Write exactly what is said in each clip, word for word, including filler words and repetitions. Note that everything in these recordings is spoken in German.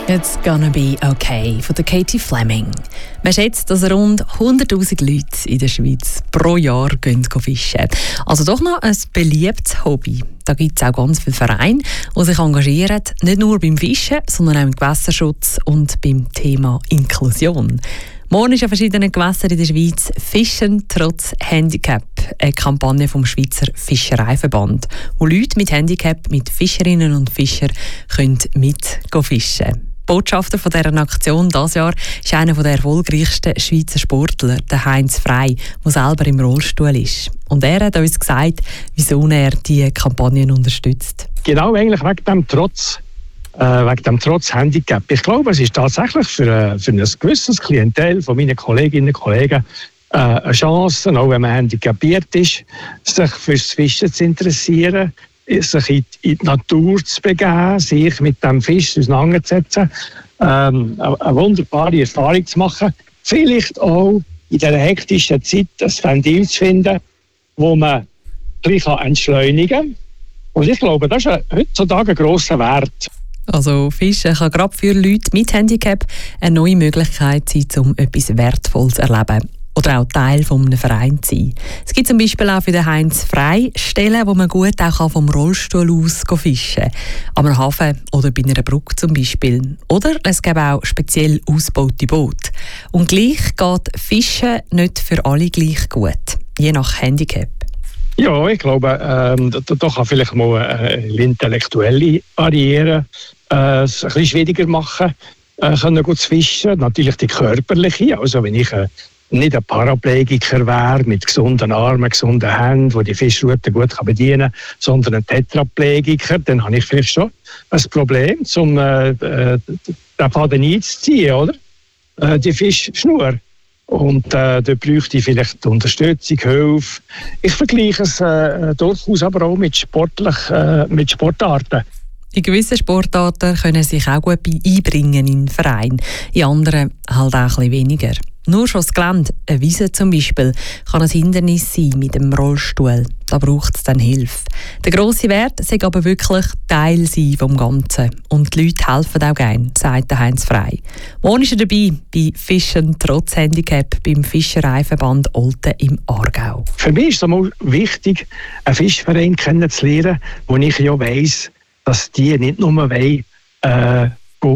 It's gonna be okay von der Katie Fleming. Man schätzt, dass rund hunderttausend Leute in der Schweiz pro Jahr gehen fischen. Also doch noch ein beliebtes Hobby. Da gibt es auch ganz viele Vereine, die sich engagieren, nicht nur beim Fischen, sondern auch im Gewässerschutz und beim Thema Inklusion. Morgen ist an verschiedenen Gewässern in der Schweiz «Fischen trotz Handicap», eine Kampagne vom Schweizer Fischereiverband, wo Leute mit Handicap mit Fischerinnen und Fischern können mit fischen können. Botschafter von dieser Aktion dieses Jahr ist einer der erfolgreichsten Schweizer Sportler, der Heinz Frey, der selber im Rollstuhl ist. Und er hat uns gesagt, wieso er diese Kampagnen unterstützt. Genau eigentlich wegen dem Trotz, äh, wegen dem Trotz Handicap. Ich glaube, es ist tatsächlich für, äh, für ein gewisses Klientel von meinen Kolleginnen und Kollegen äh, eine Chance, auch wenn man handicapiert ist, sich fürs Fischen zu interessieren, sich in die Natur zu begeben, sich mit dem Fisch auseinanderzusetzen, ähm, eine wunderbare Erfahrung zu machen. Vielleicht auch in dieser hektischen Zeit ein Ventil zu finden, wo man gleich entschleunigen kann. Und ich glaube, das ist heutzutage ein grosser Wert. Also Fischen kann gerade für Leute mit Handicap eine neue Möglichkeit sein, um etwas Wertvolles zu erleben. Oder auch Teil eines Vereins sein. Es gibt zum Beispiel auch für den Heinz Frey Stellen, wo man gut auch vom Rollstuhl aus fischen kann. Am Hafen oder bei einer Brücke zum Beispiel. Oder es gibt auch speziell ausgebaute Boote. Und gleich geht Fischen nicht für alle gleich gut, je nach Handicap. Ja, ich glaube, ähm, da, da kann vielleicht mal äh, intellektuelle Barriere äh, es ein bisschen schwieriger machen, äh, können gut zu fischen. Natürlich die körperliche, also wenn ich äh, nicht ein Paraplegiker wäre, mit gesunden Armen, gesunden Händen, der die Fischroute gut bedienen kann, sondern ein Tetraplegiker, dann habe ich vielleicht schon ein Problem, um äh, äh, den Faden einzuziehen, oder? Äh, die Fischschnur. Und äh, da bräuchte ich vielleicht Unterstützung, Hilfe. Ich vergleiche es äh, durchaus aber auch mit, sportlich, äh, mit Sportarten. In gewissen Sportarten können sich auch gut einbringen in den Verein, in anderen halt auch ein bisschen weniger. Nur schon das Gelände, eine Wiese zum Beispiel, kann ein Hindernis sein mit dem Rollstuhl. Da braucht es dann Hilfe. Der grosse Wert sei aber wirklich Teil sein vom Ganzen. Und die Leute helfen auch gerne, sagt der Heinz Frey. Morgen ist er dabei bei «Fischen trotz Handicap» beim Fischereiverband Olten im Aargau. Für mich ist es einmal wichtig, einen Fischverein kennenzulernen, wo ich ja weiss, dass die nicht nur wollen, äh,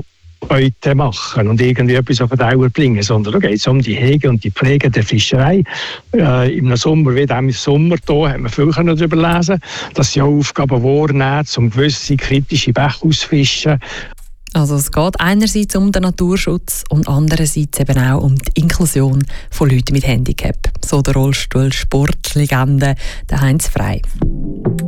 heute machen und irgendwie etwas auf die Dauer bringen, sondern da geht es um die Hege und die Pflege der Fischerei. Äh, Im Sommer, wie im Sommer hier, haben wir viel darüber lesen, dass sie auch Aufgaben wahrnehmen, um gewisse kritische Bäche auszufischen. Also es geht einerseits um den Naturschutz und andererseits eben auch um die Inklusion von Leuten mit Handicap. So der Rollstuhl-Sportlegende, der Heinz Frey.